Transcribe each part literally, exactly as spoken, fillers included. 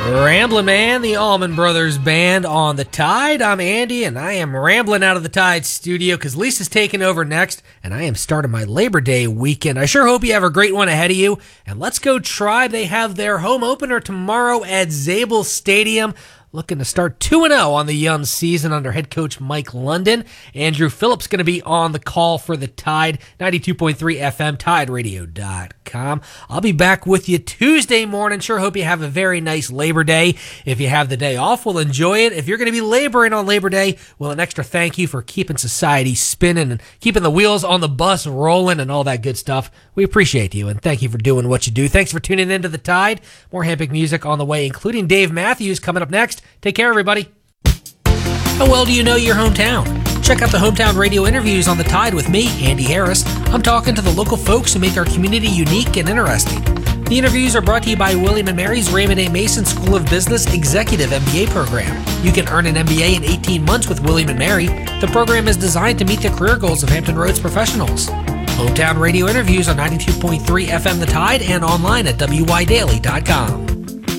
Ramblin' Man, the Allman Brothers Band on the Tide. I'm Andy, and I am rambling out of the Tide studio because Lisa's taking over next, and I am starting my Labor Day weekend. I sure hope you have a great one ahead of you. And let's go Tribe. They have their home opener tomorrow at Zabel Stadium. Looking to start two and oh on the young season under head coach Mike London. Andrew Phillips going to be on the call for the Tide, ninety-two point three F M, tide radio dot com. I'll be back with you Tuesday morning. Sure hope you have a very nice Labor Day. If you have the day off, we'll enjoy it. If you're going to be laboring on Labor Day, well, an extra thank you for keeping society spinning and keeping the wheels on the bus rolling and all that good stuff. We appreciate you, and thank you for doing what you do. Thanks for tuning into the Tide. More Hampic music on the way, including Dave Matthews coming up next. Take care, everybody. How well do you know your hometown? Check out the Hometown Radio interviews on the Tide with me, Andy Harris. I'm talking to the local folks who make our community unique and interesting. The interviews are brought to you by William and Mary's Raymond A. Mason School of Business Executive M B A program. You can earn an M B A in eighteen months with William and Mary. The program is designed to meet the career goals of Hampton Roads professionals. Hometown Radio interviews on ninety-two point three F M The Tide and online at W Y daily dot com.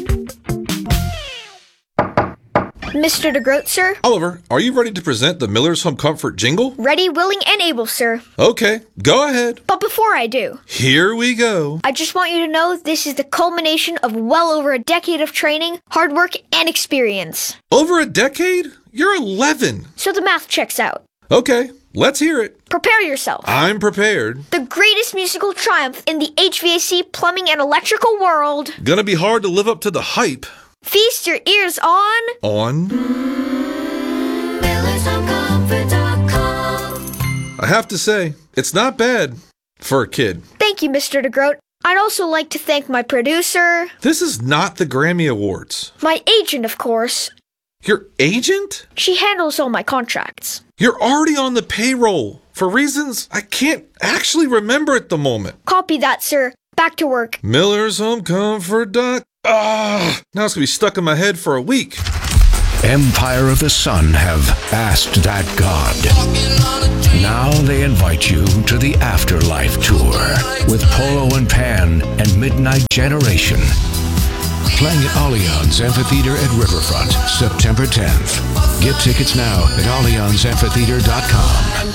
Mister DeGroat, sir? Oliver, are you ready to present the Miller's Home Comfort jingle? Ready, willing, and able, sir. Okay, go ahead. But before I do, here we go. I just want you to know this is the culmination of well over a decade of training, hard work, and experience. Over a decade? You're eleven. So the math checks out. Okay, let's hear it. Prepare yourself. I'm prepared. The greatest musical triumph in the H V A C, plumbing, and electrical world. Gonna be hard to live up to the hype. Feast your ears on... On? Millers Home Comfort dot com. I have to say, it's not bad for a kid. Thank you, Mister DeGroat. I'd also like to thank my producer... This is not the Grammy Awards. My agent, of course. Your agent? She handles all my contracts. You're already on the payroll, for reasons I can't actually remember at the moment. Copy that, sir. Back to work. Millers Home Comfort dot com. Ah, now it's going to be stuck in my head for a week. Empire of the Sun have asked that God. Now they invite you to the Afterlife Tour with Polo and Pan and Midnight Generation. Playing at Allianz Amphitheater at Riverfront, September tenth. Get tickets now at allianz amphitheater dot com.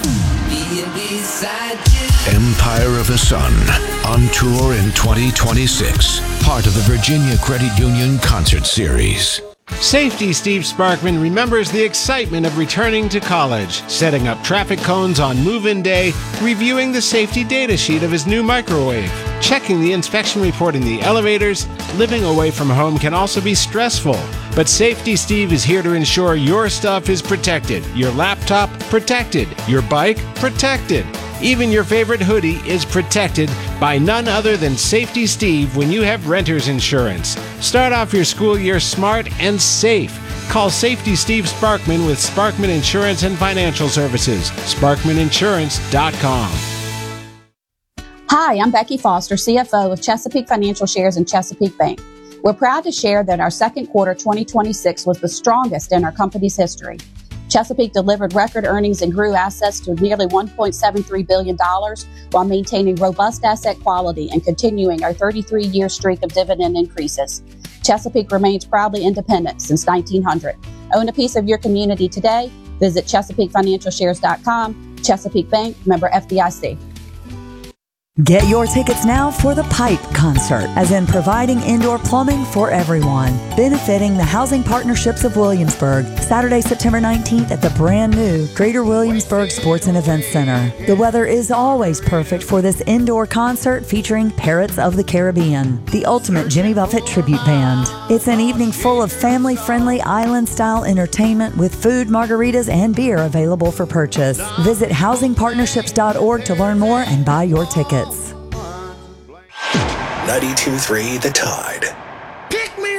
Empire of the Sun, on tour in twenty twenty-six, part of the Virginia Credit Union Concert Series. Safety Steve Sparkman remembers the excitement of returning to college, setting up traffic cones on move-in day, reviewing the safety data sheet of his new microwave, checking the inspection report in the elevators. Living away from home can also be stressful, but Safety Steve is here to ensure your stuff is protected, your laptop protected, your bike protected. Even your favorite hoodie is protected by none other than Safety Steve when you have renter's insurance. Start off your school year smart and safe. Call Safety Steve Sparkman with Sparkman Insurance and Financial Services. Sparkman Insurance dot com. Hi, I'm Becky Foster, C F O of Chesapeake Financial Shares and Chesapeake Bank. We're proud to share that our second quarter twenty twenty-six was the strongest in our company's history. Chesapeake delivered record earnings and grew assets to nearly one point seven three billion dollars while maintaining robust asset quality and continuing our thirty-three year streak of dividend increases. Chesapeake remains proudly independent since nineteen hundred. Own a piece of your community today. Visit Chesapeake Financial Shares dot com. Chesapeake Bank, member F D I C. Get your tickets now for the Pipe Concert, as in providing indoor plumbing for everyone, benefiting the Housing Partnerships of Williamsburg, Saturday, September nineteenth at the brand new Greater Williamsburg Sports and Events Center. The weather is always perfect for this indoor concert featuring Parrots of the Caribbean, the ultimate Jimmy Buffett tribute band. It's an evening full of family-friendly island-style entertainment with food, margaritas, and beer available for purchase. Visit housing partnerships dot org to learn more and buy your tickets. ninety-two point three The Tide.